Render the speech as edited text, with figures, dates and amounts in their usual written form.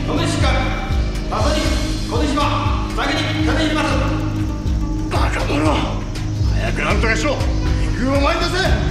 野目しかまさに小手島先に金入ります。 バカ者、早くなんとかしろ。援軍を前に出せ。